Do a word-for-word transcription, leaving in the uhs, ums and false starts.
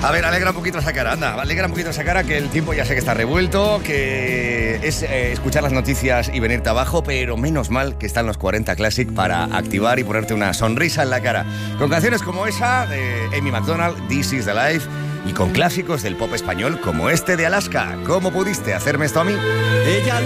A ver, alegra un poquito esa cara, anda, alegra un poquito esa cara, que el tiempo ya sé que está revuelto, que es eh, escuchar las noticias y venirte abajo, pero menos mal que están los cuarenta Classic para activar y ponerte una sonrisa en la cara. Con canciones como esa de Amy Macdonald, This is the Life, y con clásicos del pop español como este de Alaska. ¿Cómo pudiste hacerme esto a mí? Ella